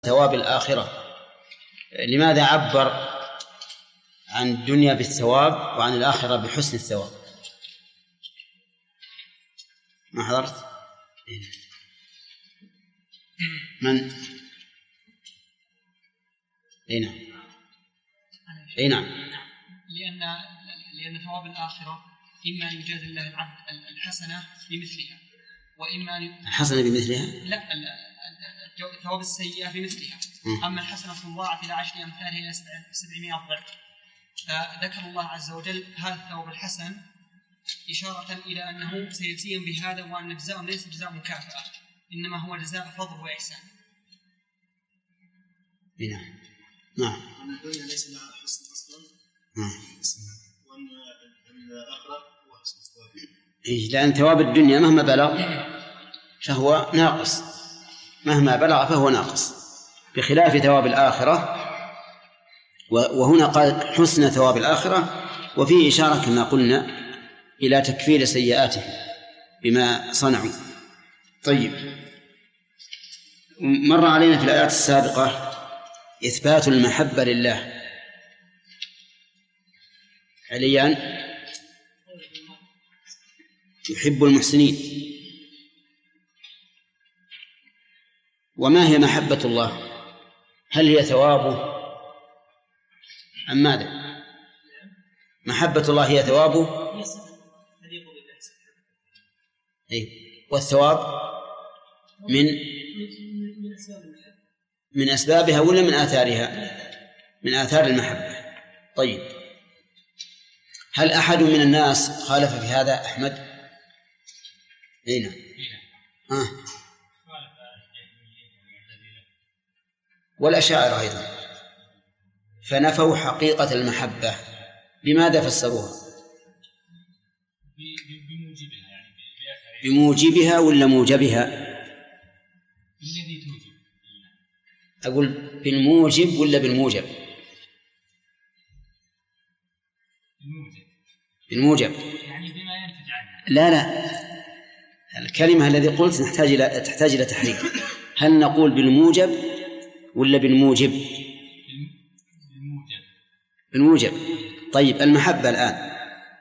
ثواب الآخرة، لماذا عبر عن الدنيا بالثواب وعن الآخرة بحسن الثواب؟ ما حضرت؟ من؟ أي نعم. لأن ثواب الآخرة إما أن يجازي الله العبد الحسنة بمثلها، وإما الحسنة بمثلها؟ لا، ثواب السيئة بمثلها. أما الحسنة تضاعف إلى 10 أمثالها إلى 700 ضعف. فذكر الله عز وجل هذا الثواب الحسن إشارة إلى أنه سيجزيهم بهذا، وأن جزاءهم ليس جزاء مكافأة، إنما هو جزاء فضل وإحسان. نعم. وأن الدنيا ليس لها حسن أصلا. وأن الآخرة هو حسن الثواب. لأن ثواب الدنيا مهما بلغ فهو ناقص، مهما بلغ فهو ناقص، بخلاف ثواب الآخرة. وهنا قال حسن ثواب الآخرة، وفيه إشارة كما قلنا إلى تكفير سيئاتهم بما صنعوا. طيب، مر علينا في الآيات السابقة إثبات المحبة لله. عليان يحب المحسنين. وما هي محبة الله؟ هل هي ثوابه أم ماذا؟ محبة الله هي ثوابه، والثواب من أسبابها ولا من آثارها؟ من آثار المحبة. طيب، هل أحد من الناس خالف في هذا أحمد؟ نعم. والأشاعرة أيضا فنفوا حقيقة المحبة. بماذا فسروها؟ بموجبها ولا موجبها؟ أقول بالموجب ولا بالموجب؟ بالموجب. يعني بما ينتج عنها. لا، الكلمة الذي قلت تحتاج إلى تحريك. هل نقول بالموجب ولا بالموجب؟ بالموجب. طيب، المحبة الآن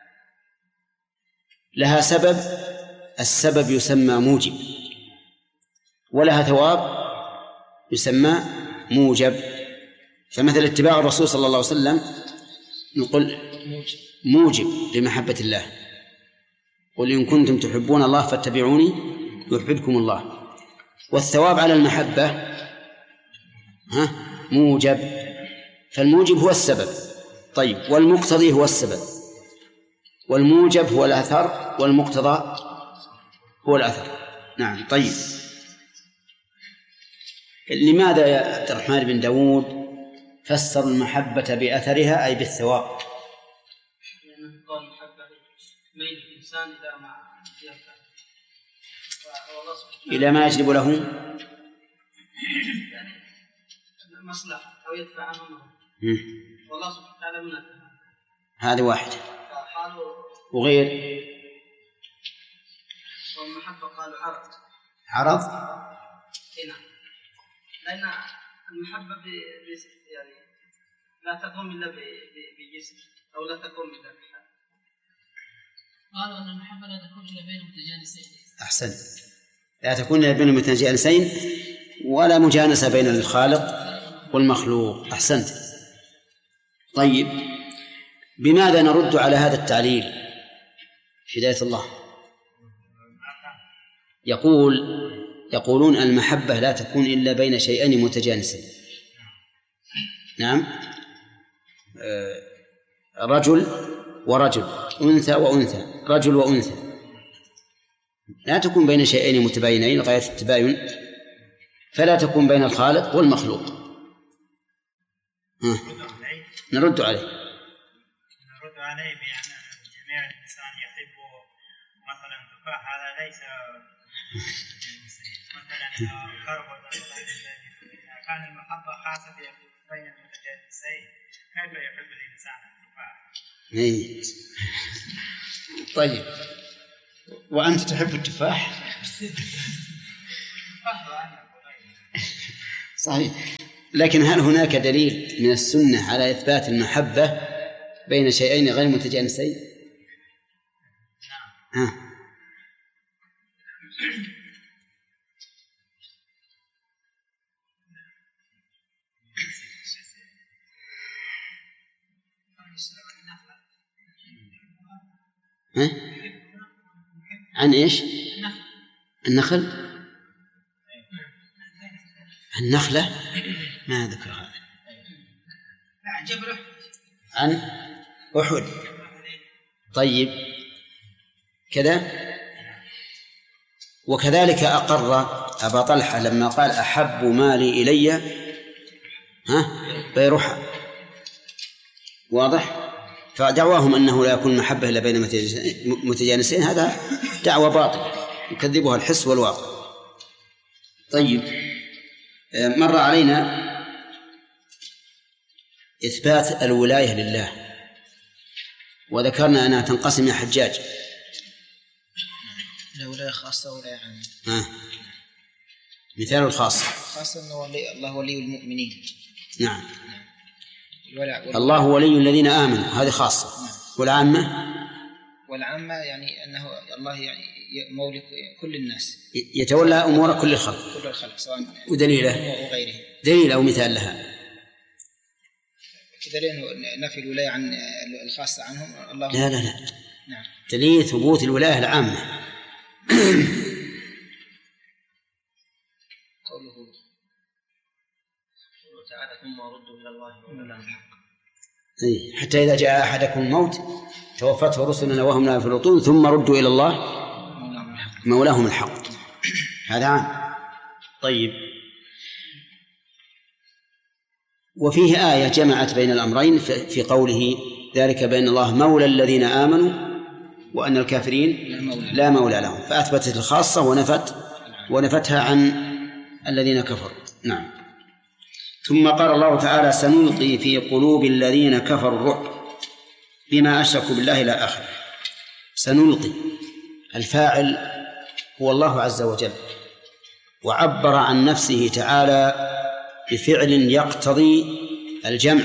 لها سبب، السبب يسمى موجب، ولها ثواب يسمى موجب. فمثل اتباع الرسول صلى الله عليه وسلم نقول موجب لمحبة الله. قل إن كنتم تحبون الله فاتبعوني يحببكم الله. والثواب على المحبة موجب. فالموجب هو السبب. طيب، والمقتضي هو السبب، والموجب هو الأثر، والمقتضى هو الأثر. نعم. طيب، لماذا يا عبد الرحمن بن داود فسر المحبة بأثرها أي بالثواب؟ لأنه قال المحبة ميل الإنسان إلى ما يجلب له مصلحة أو يدفع عنه والله سبحانه وتعالى منه. هذه واحدة. وغير والمحبة قالوا عرض. نعم، لأن المحبة يعني لا تقوم إلا بجسم، أو لا تقوم إلا بحال. قالوا أن المحبة لا تكون إلا بين متجانسين. أحسن، لا تكون إلا بين متجانسين، ولا مجانسة بين الخالق والمخلوق. أحسنت. طيب، بماذا نرد على هذا التعليل؟ هداية الله يقولون المحبة لا تكون إلا بين شيئين متجانسين. نعم، رجل ورجل، أنثى وأنثى، رجل وأنثى، لا تكون بين شيئين متباينين غاية التباين، فلا تكون بين الخالق والمخلوق. نرد عليه بأن جميع الإنسان يحب مثلا تفاح، هذا ليس مثلا خربط. إذا كان المحبة خاصة بين المتجانسين كيف يحب الإنسان التفاح؟ طيب، وأنت تحب التفاح؟ صحيح. لكن هل هناك دليل من السنة على إثبات المحبة بين شيئين غير متجانسين؟ عن إيش؟ النخلة ما ذكر هذا. عن أحد. طيب كذا. وكذلك أقر أبا طلحة لما قال أحب مالي إلي بيرحى. واضح؟ فدعواهم أنه لا يكون محبة إلا بين متجانسين هذا دعوة باطلة يكذبها الحس والواقع. طيب مر علينا إثبات الولاية لله، وذكرنا أنها تنقسم إلى حجاج. ولاية خاصة وولاية عامة. مثال الخاصة خاصة أنه الله ولي المؤمنين. نعم. الله ولي الذين آمنوا هذه خاصة. نعم. والعامة يعني أنه الله يعني مولي كل الناس، يتولى أمور كل الخلق سواء ودليله وغيره. دليل أو مثال لها دليل نفي الولاية عن الخاصة عنهم الله. لا نعم. دليل ثبوت الولاية العامة. قوله تعالى ثم ردوا إلى الله ومولاهم الحق. حتى إذا جاء أحدكم الموت توفته رسلنا وهم لا يفرطون ثم ردوا إلى الله مولاهم الحق. هذا عام. طيب وفيه آية جمعت بين الأمرين في قوله ذلك بأن الله مولى الذين آمنوا وأن الكافرين لا مولى لهم، فأثبتت الخاصة ونفتها عن الذين كفروا. نعم. ثم قال الله تعالى سنلقي في قلوب الذين كفروا الرعب بما أشركوا بالله إلى آخره. سنلقي الفاعل هو الله عز وجل، وعبر عن نفسه تعالى بفعل يقتضي الجمع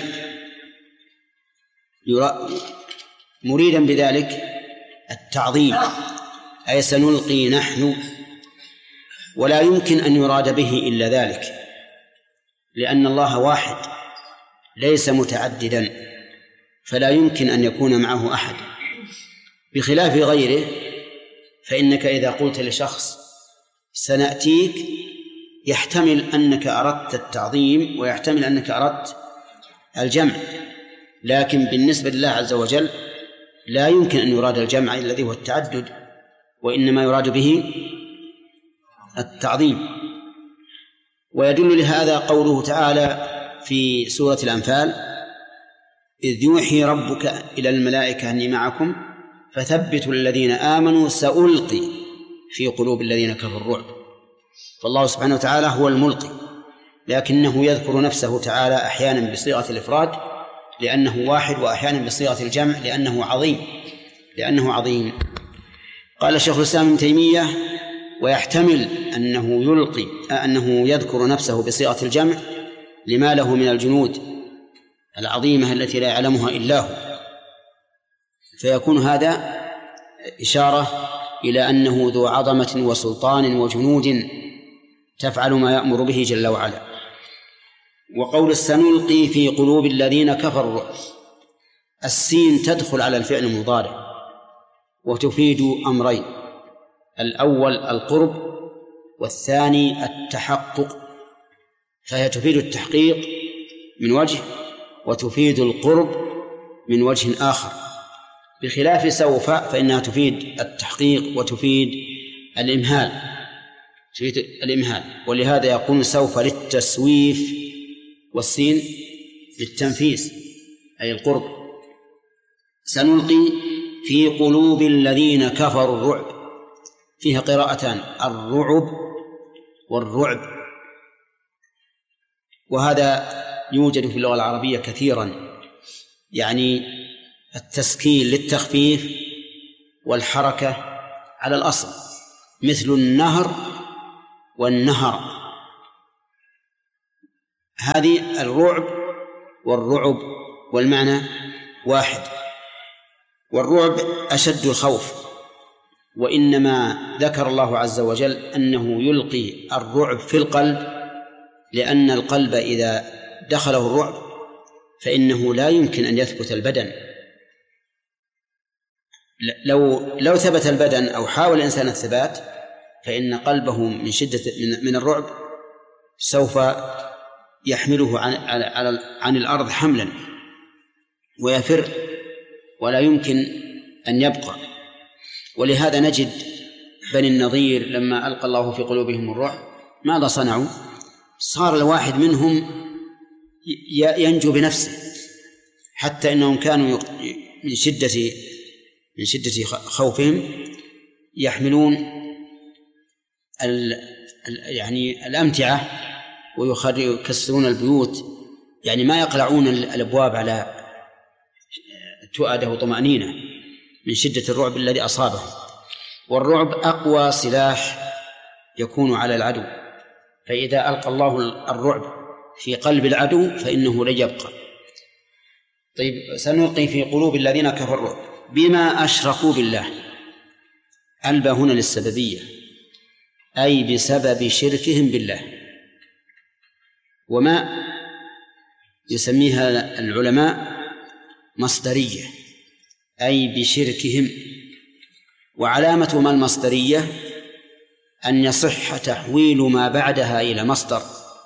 مريدا بذلك التعظيم، أي سنلقي نحن، ولا يمكن أن يراد به إلا ذلك، لأن الله واحد ليس متعددا، فلا يمكن أن يكون معه أحد، بخلاف غيره. فإنك إذا قلت لشخص سنأتيك يحتمل أنك أردت التعظيم ويحتمل أنك أردت الجمع، لكن بالنسبة لله عز وجل لا يمكن أن يراد الجمع الذي هو التعدد، وإنما يراد به التعظيم. ويدل لهذا قوله تعالى في سورة الأنفال إذ يوحي ربك إلى الملائكة أني معكم فثبتوا الذين آمنوا سألقي في قلوب الذين كفروا الرعب. فالله سبحانه وتعالى هو الملقي، لكنه يذكر نفسه تعالى أحيانا بصيغة الإفراد لأنه واحد، وأحيانا بصيغة الجمع لأنه عظيم. قال الشيخ الإسلام ابن تيمية ويحتمل أنه يذكر نفسه بصيغة الجمع لما له من الجنود العظيمة التي لا يعلمها إلا هو، فيكون هذا إشارة إلى أنه ذو عظمة وسلطان وجنود تفعل ما يأمر به جل وعلا. وقول سنلقي في قلوب الذين كفروا، السين تدخل على الفعل المضارع وتفيد أمرين: الأول القرب، والثاني التحقق، فهي تفيد التحقيق من وجه وتفيد القرب من وجه آخر، بخلاف سوف فإنها تفيد التحقيق وتفيد الإمهال. ولهذا يقول سوف للتسويف، والسين للتنفيس أي القرب. سنلقي في قلوب الذين كفروا الرعب، فيها قراءتان: الرعب والرعب، وهذا يوجد في اللغة العربية كثيرا، يعني التسكين للتخفيف والحركة على الأصل، مثل النهر والنهر، هذه الرعب والرعب والمعنى واحد. والرعب أشد الخوف، وإنما ذكر الله عز وجل أنه يلقي الرعب في القلب، لأن القلب إذا دخله الرعب فإنه لا يمكن أن يثبت البدن. لو ثبت البدن أو حاول الإنسان الثبات فإن قلبه من شدة من الرعب سوف يحمله عن الأرض حملا ويفر ولا يمكن أن يبقى. ولهذا نجد بني النضير لما ألقى الله في قلوبهم الرعب ماذا صنعوا؟ صار الواحد منهم ينجو بنفسه، حتى إنهم كانوا من شدة خوفهم يحملون يعني الأمتعة ويكسرون البيوت، يعني ما يقلعون الأبواب على تؤدة وطمأنينة من شدة الرعب الذي أصابهم. والرعب أقوى سلاح يكون على العدو، فإذا ألقى الله الرعب في قلب العدو فإنه لن يبقى. طيب، سنلقي في قلوب الذين كفروا بما أشركوا بالله. الباء هنا للسببية، أي بسبب شركهم بالله. وما يسميها العلماء مصدرية، أي بشركهم. وعلامة ما المصدرية أن يصح تحويل ما بعدها إلى مصدر.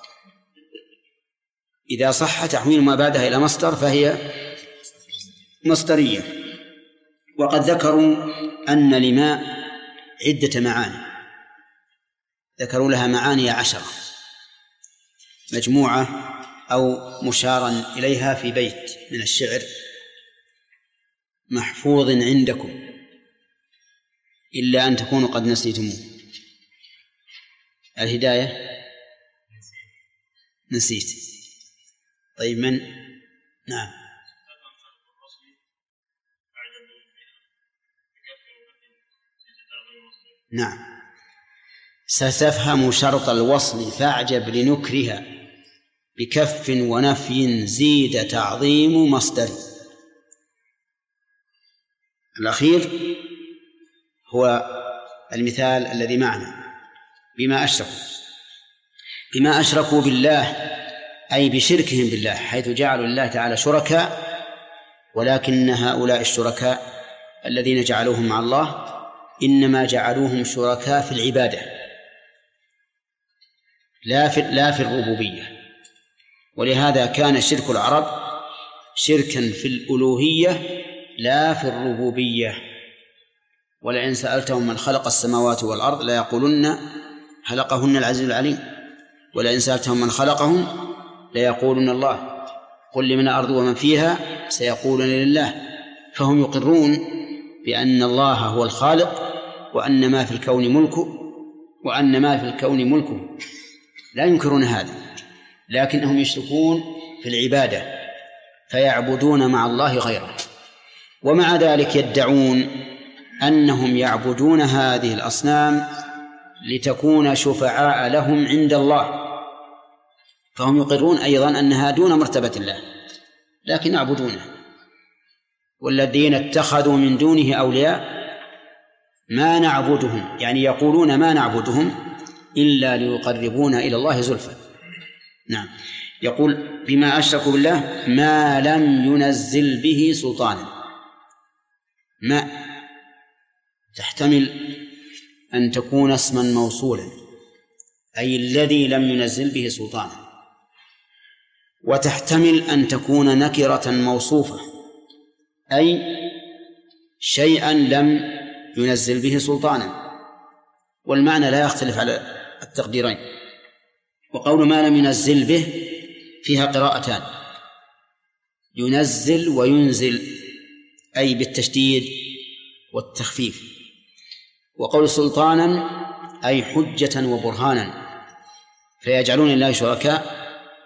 إذا صح تحويل ما بعدها إلى مصدر فهي مصدرية. وقد ذكروا أن لما عدة معاني، ذكروا لها معاني 10 مجموعة أو مشارا إليها في بيت من الشعر: محفوظ عندكم إلا أن تكونوا قد نسيتموه. الهداية نسيت. طيب، من؟ نعم. نعم. ستفهم شرط الوصل فاعجب لنكرها، بكف ونفي زيد تعظيم مصدر. الأخير هو المثال الذي معنا: بما أشركوا بالله، أي بشركهم بالله، حيث جعلوا الله تعالى شركاء، ولكن هؤلاء الشركاء الذين جعلوهم مع الله إنما جعلوهم شركاء في العبادة لا في الربوبية. ولهذا كان شرك العرب شركا في الألوهية لا في الربوبية. ولئن سألتهم من خلق السماوات والأرض ليقولن خلقهن العزيز العليم، ولئن سألتهم من خلقهم ليقولن الله، قل لمن الأرض ومن فيها سيقولون لله. فهم يقرون بأن الله هو الخالق، وأن ما في الكون ملكه لا ينكرون هذا، لكنهم يشركون في العبادة فيعبدون مع الله غيره. ومع ذلك يدعون أنهم يعبدون هذه الأصنام لتكون شفعاء لهم عند الله، فهم يقرون أيضا أنها دون مرتبة الله لكن يعبدونه. والذين اتخذوا من دونه أولياء ما نعبدهم، يعني يقولون ما نعبدهم إلا ليقربونا إلى الله زلفى. نعم. يقول بما أشركوا بالله ما لم ينزل به سلطانا. ما تحتمل أن تكون اسما موصولا، أي الذي لم ينزل به سلطانا، وتحتمل أن تكون نكرة موصوفة، أي شيئا لم ينزل به سلطانا، والمعنى لا يختلف على التقديرين. وقول ما لم ينزل به فيها قراءتان: ينزل وينزل، أي بالتشديد والتخفيف. وقول سلطانا أي حجة وبرهانا، فيجعلون الله شركاء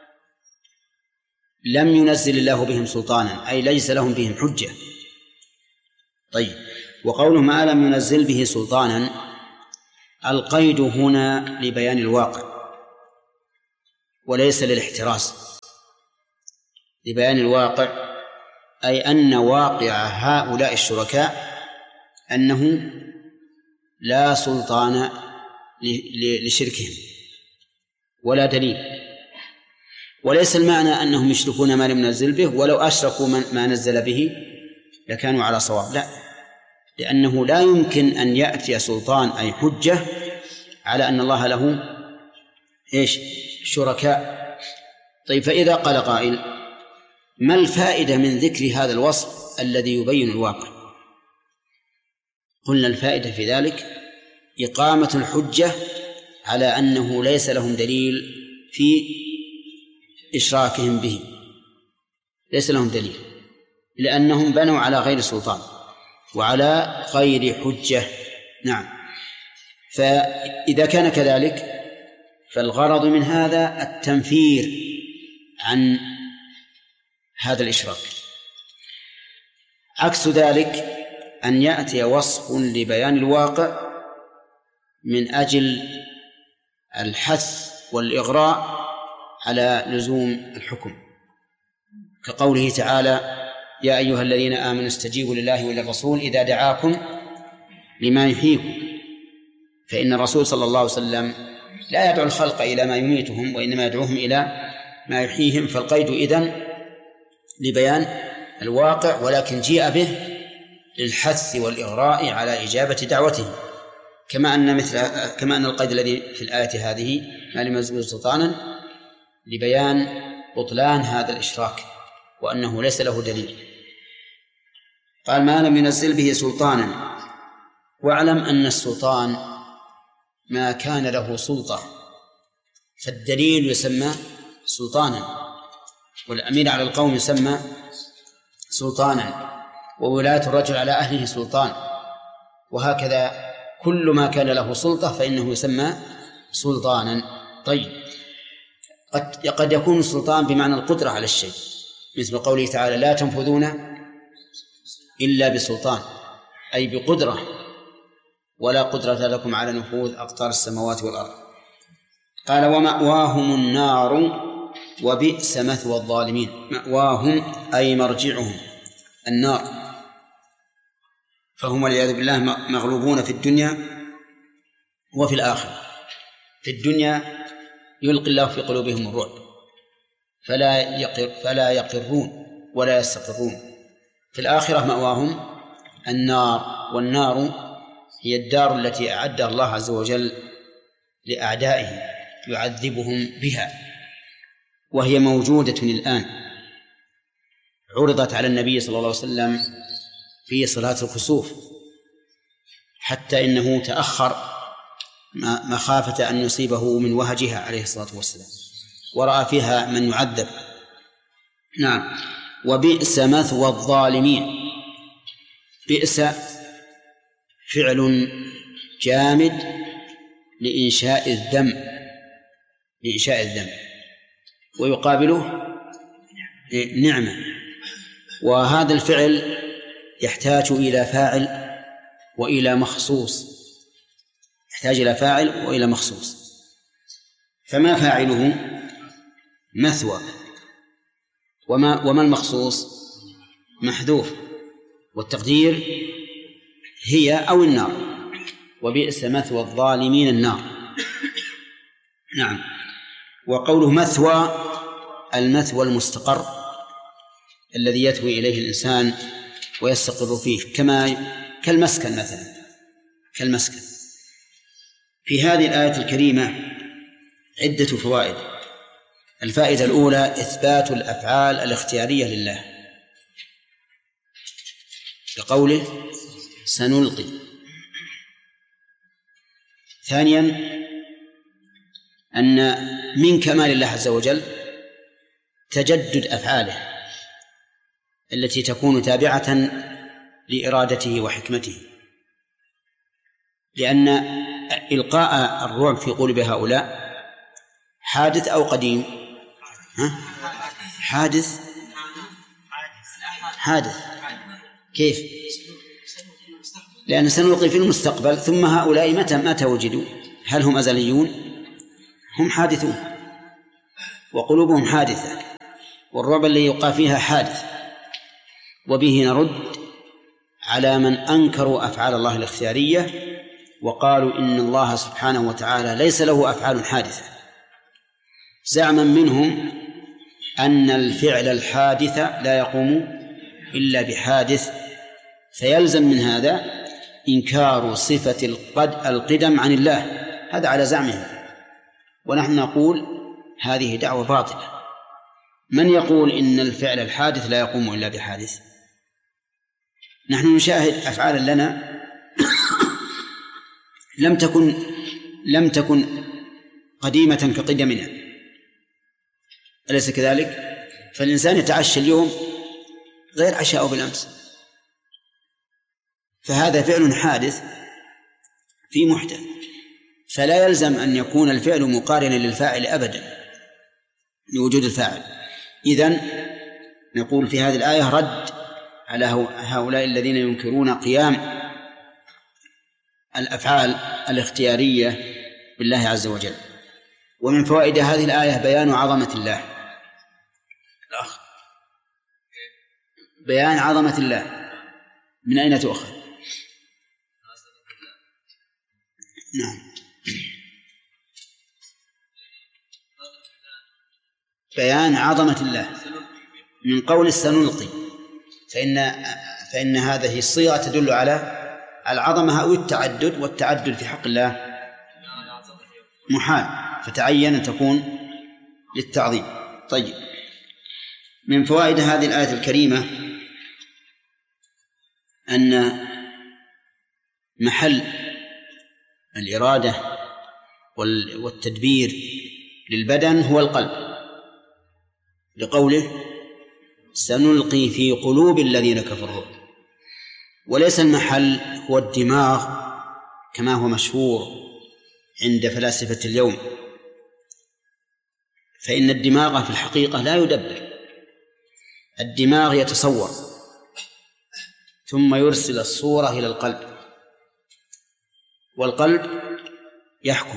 لم ينزل الله بهم سلطانا، أي ليس لهم بهم حجة. طيب، وقوله ما لم ينزل به سلطانا، القيد هنا لبيان الواقع، وليس للاحتراز، لبيان الواقع، أي أن واقع هؤلاء الشركاء أنه لا سلطان لشركهم ولا دليل. وليس المعنى أنهم يشركون ما لم ينزل به، ولو أشركوا ما نزل به لكانوا على صواب، لا، لأنه لا يمكن أن يأتي سلطان أي حجة على أن الله له شركاء. طيب، فإذا قال قائل: ما الفائدة من ذكر هذا الوصف الذي يبين الواقع؟ قلنا الفائدة في ذلك إقامة الحجة على أنه ليس لهم دليل في إشراكهم به، ليس لهم دليل، لأنهم بنوا على غير سلطان وعلى غير حجة. نعم. فإذا كان كذلك فالغرض من هذا التنفير عن هذا الإشراك. عكس ذلك أن يأتي وصف لبيان الواقع من أجل الحث والإغراء على لزوم الحكم، كقوله تعالى: يا أيها الذين آمنوا استجيبوا لله وللرسول إذا دعاكم لما يحييكم. فإن الرسول صلى الله عليه وسلم لا يدعو الخلق إلى ما يميتهم، وإنما يدعوهم إلى ما يحييهم، فالقيد إذن لبيان الواقع، ولكن جيء به للحث والإغراء على إجابة دعوته، كما أن القيد الذي في الآية هذه ما لم ينزل سلطانا لبيان بطلان هذا الإشراك وأنه ليس له دليل. قال: ما لم ينزل به سلطانا. واعلم أن السلطان ما كان له سلطة، فالدليل يسمى سلطانا، والأمير على القوم يسمى سلطانا، وولاية الرجل على أهله سلطان، وهكذا كل ما كان له سلطة فإنه يسمى سلطانا. طيب، قد يكون السلطان بمعنى القدرة على الشيء، مثل قوله تعالى: لا تنفذون إلا بسلطان، أي بقدرة، ولا قدرة لكم على نفوذ أقطار السماوات والأرض. قال: ومأواهم النار وبئس مثوى الظالمين. مأواهم أي مرجعهم النار، فهم والعياذ بالله مغلوبون في الدنيا وفي الآخرة. في الدنيا يلقي الله في قلوبهم الرعب فلا يقرون ولا يستقرون. في الآخرة مأواهم النار، والنار هي الدار التي أعدها الله عز وجل لأعدائه يعذبهم بها، وهي موجودة الآن. عرضت على النبي صلى الله عليه وسلم في صلاة الكسوف، حتى إنه تأخر مخافة أن يصيبه من وهجها عليه الصلاة والسلام، ورأى فيها من يعذب. نعم. وبئس مثوى الظالمين. بئس فعل جامد لإنشاء الذم، ويقابله نعمة، وهذا الفعل يحتاج إلى فاعل وإلى مخصوص، فما فاعله؟ مثوى، وما المخصوص؟ محذوف، والتقدير هي أو النار. وبئس مثوى الظالمين النار. نعم. وقوله مثوى، المثوى المستقر الذي يثوي إليه الإنسان ويستقر فيه، كالمسكن مثلا، كالمسكن. في هذه الآية الكريمة عدة فوائد. الفائدة الأولى إثبات الأفعال الاختيارية لله، كقوله سنلقي. ثانيا أن من كمال الله عز وجل تجدد أفعاله التي تكون تابعة لإرادته وحكمته، لأن إلقاء الرعب في قلوب هؤلاء حادث أو قديم؟ حادث. كيف؟ لأن سنلقي في المستقبل، ثم هؤلاء متى وجدوا؟ هل هم أزليون؟ هم حادثون. وقلوبهم حادثة، والرعب اللي يقع فيها حادث. وبه نرد على من أنكروا أفعال الله الاختيارية وقالوا إن الله سبحانه وتعالى ليس له أفعال حادثة، زعما منهم أن الفعل الحادث لا يقوم إلا بحادث، فيلزم من هذا إنكار صفة القدم عن الله، هذا على زعمهم. ونحن نقول هذه دعوة باطلة. من يقول إن الفعل الحادث لا يقوم إلا بحادث؟ نحن نشاهد أفعالا لنا لم تكن قديمة كقدمنا، أليس كذلك؟ فالإنسان يتعشى اليوم غير عشاءه بالأمس، فهذا فعل حادث في محدث، فلا يلزم أن يكون الفعل مقارنا للفاعل أبدا لوجود الفاعل. إذن نقول في هذه الآية رد على هؤلاء الذين ينكرون قيام الأفعال الاختيارية بالله عز وجل. ومن فوائد هذه الآية بيان عظمة الله، بيان عظمة الله. من أين تؤخذ؟ نعم، بيان عظمة الله من قول سنلقي، فإن هذه الصيغة تدل على العظمة أو التعدد، والتعدد في حق الله محال، فتعين أن تكون للتعظيم. طيب، من فوائد هذه الآية الكريمة أن محل الإرادة والتدبير للبدن هو القلب، لقوله سنلقي في قلوب الذين كفروا، وليس المحل هو الدماغ كما هو مشهور عند فلاسفة اليوم، فإن الدماغ في الحقيقة لا يدبر، الدماغ يتصور ثم يرسل الصورة إلى القلب، والقلب يحكم.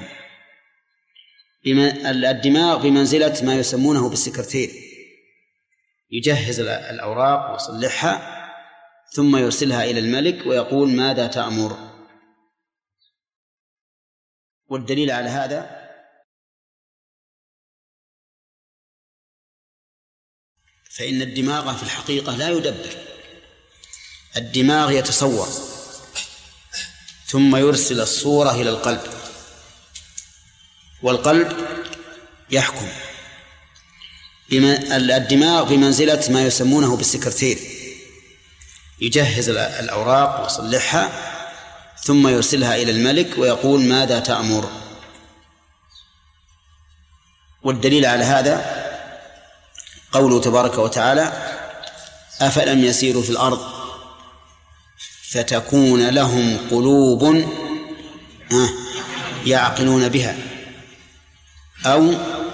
الدماغ بمنزلة ما يسمونه بالسكرتير، يجهز الأوراق ويصلحها ثم يرسلها إلى الملك ويقول ماذا تأمر. والدليل على هذا فإن الدماغ في الحقيقة لا يدبر، الدماغ يتصور ثم يرسل الصورة إلى القلب، والقلب يحكم. الدماغ بمنزلة ما يسمونه بالسكرتير، يجهز الأوراق ويصلحها ثم يرسلها إلى الملك ويقول ماذا تأمر. والدليل على هذا قوله تبارك وتعالى أفلم يسيروا في الأرض فتكون لهم قلوب يعقلون بها أو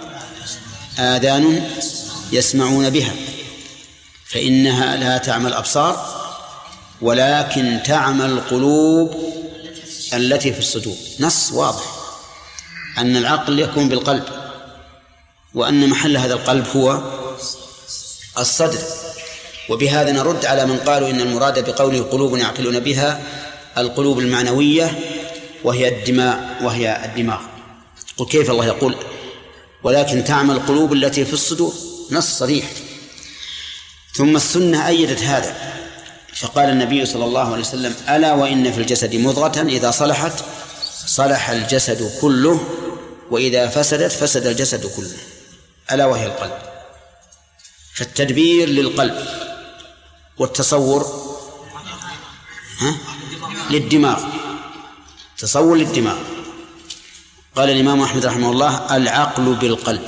آذان يسمعون بها فإنها لا تعمى الأبصار ولكن تعمى القلوب التي في الصدور. نص واضح أن العقل يكون بالقلب، وأن محل هذا القلب هو الصدر. وبهذا نرد على من قالوا إن المراد بقوله قلوب يعقلون بها القلوب المعنوية وهي الدماغ. قل كيف الله يقول ولكن تعمى القلوب التي في الصدور؟ نص صريح. ثم السنة أيدت هذا، فقال النبي صلى الله عليه وسلم ألا وإن في الجسد مضغة إذا صلحت صلح الجسد كله وإذا فسدت فسد الجسد كله، ألا وهي القلب. فالتدبير للقلب والتصور للدماغ، تصور للدماغ. قال الإمام أحمد رحمه الله العقل بالقلب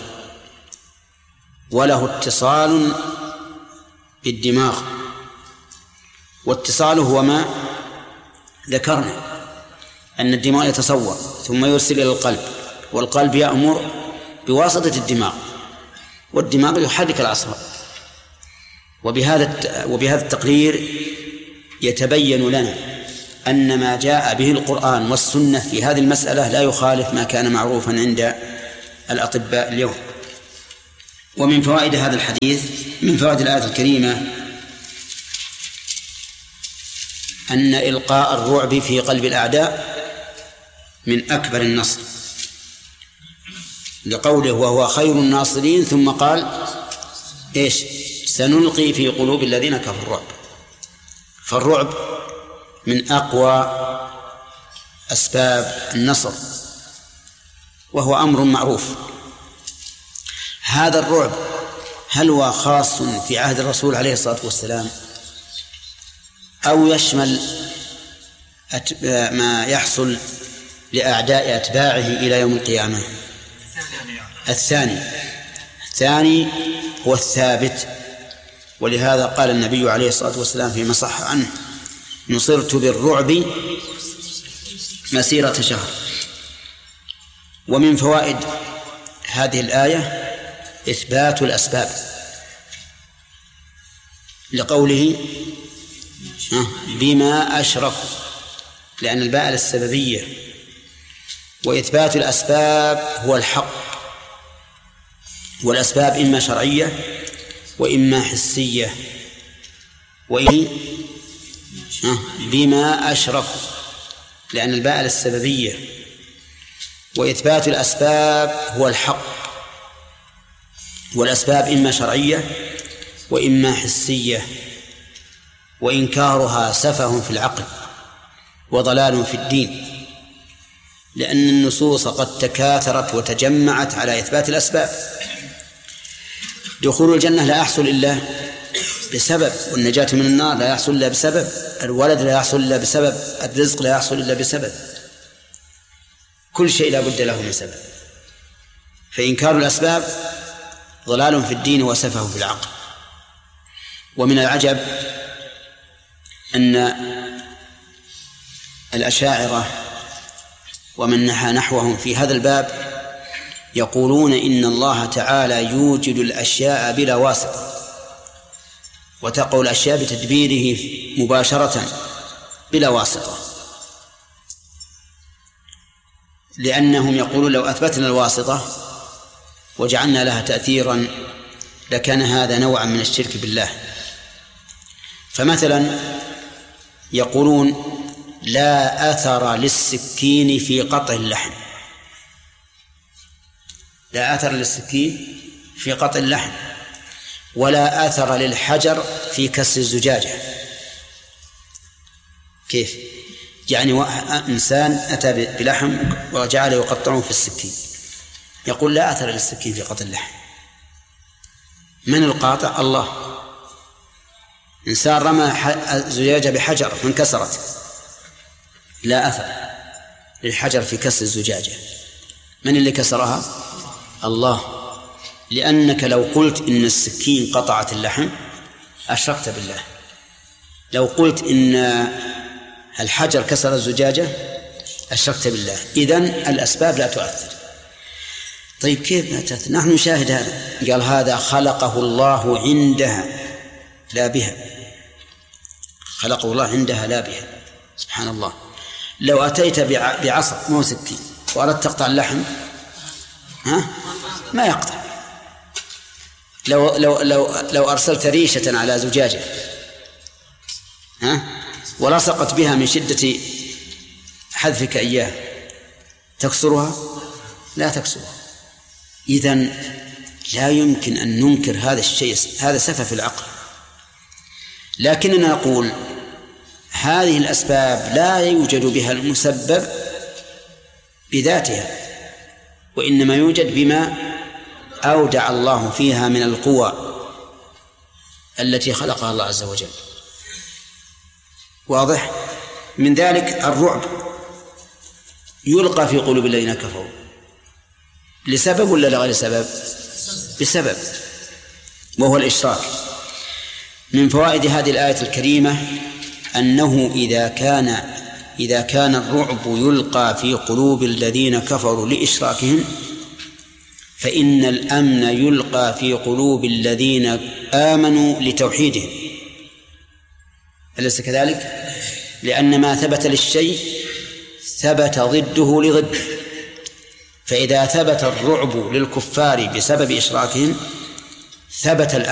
وله اتصال بالدماغ، واتصاله هو ما ذكرنا أن الدماغ يتصور ثم يرسل إلى القلب، والقلب يأمر بواسطة الدماغ، والدماغ يحرك الأعصاب. وبهذا التقرير يتبين لنا أن ما جاء به القرآن والسنة في هذه المسألة لا يخالف ما كان معروفا عند الأطباء اليوم. ومن فوائد هذا الحديث، من فوائد الآية الكريمة، أن إلقاء الرعب في قلب الأعداء من أكبر النصر، لقوله وهو خير الناصرين، ثم قال إيش؟ سنلقي في قلوب الذين كفروا الرعب. فالرعب من أقوى أسباب النصر، وهو أمر معروف. هذا الرعب هل هو خاص في عهد الرسول عليه الصلاة والسلام، أو يشمل ما يحصل لأعداء أتباعه إلى يوم القيامة؟ الثاني هو الثابت. ولهذا قال النبي عليه الصلاة والسلام فيما صح عنه: نصرت بالرعب مسيرة شهر. ومن فوائد هذه الآية إثبات الأسباب، لقوله بما أشركوا، لأن الباء للسببية، وإثبات الأسباب هو الحق، والأسباب إما شرعية وإما حسية. بما أشركوا، لأن الباء للسببية، وإثبات الأسباب هو الحق، والأسباب إما شرعية وإما حسية، وإنكارها سفه في العقل وضلال في الدين، لأن النصوص قد تكاثرت وتجمعت على إثبات الأسباب. دخول الجنة لا يحصل إلا بسبب، والنجاة من النار لا يحصل إلا بسبب، الولد لا يحصل إلا بسبب، الرزق لا يحصل إلا بسبب، كل شيء لا بد له من سبب. فإنكار الأسباب ضلال في الدين وسفه في العقل. ومن العجب أن الأشاعرة ومن نحى نحوهم في هذا الباب يقولون إن الله تعالى يوجد الأشياء بلا واسطة، وتقع الأشياء بتدبيره مباشرة بلا واسطة، لأنهم يقولون لو أثبتنا الواسطة وجعلنا لها تأثيرا لكان هذا نوعا من الشرك بالله. فمثلا يقولون لا أثر للسكين في قطع اللحم، لا أثر للسكين في قطع اللحم، ولا أثر للحجر في كسر الزجاجة. كيف؟ يعني إنسان أتى بلحم وجعل يقطعه في السكين، يقول لا أثر للسكين في قطع اللحم. من القاطع؟ الله. إنسان رمى زجاجة بحجر فانكسرت، لا أثر للحجر في كسر الزجاجة. من اللي كسرها؟ الله. لأنك لو قلت إن السكين قطعت اللحم أشركت بالله، لو قلت إن الحجر كسر الزجاجة أشركت بالله. إذن الأسباب لا تؤثر. طيب كيف لا تؤثر؟ نحن نشاهد هذا، قال هذا خلقه الله عندها لا بها، خلقه الله عندها لا بها. سبحان الله. لو أتيت بعصا مو سكين وأردت تقطع اللحم ما يقطع. لو أرسلت ريشة على زجاجة ولصقت بها من شدة حذفك إياه تكسرها؟ لا تكسرها. إذن لا يمكن أن ننكر هذا الشيء، هذا سفه في العقل. لكننا نقول هذه الأسباب لا يوجد بها المسبب بذاتها، وإنما يوجد بما أودع الله فيها من القوى التي خلقها الله عز وجل. واضح؟ من ذلك الرعب يلقى في قلوب الذين كفروا لسبب ولا لغير سبب؟ بسبب، وهو الإشراك. من فوائد هذه الآية الكريمة أنه إذا كان الرعب يلقى في قلوب الذين كفروا لإشراكهم، فإن الأمن يلقى في قلوب الذين آمنوا لتوحيدهم. أليس كذلك؟ لأن ما ثبت للشيء ثبت ضده لضده. فإذا ثبت الرعب للكفار بسبب إشراكهم، ثبت الآن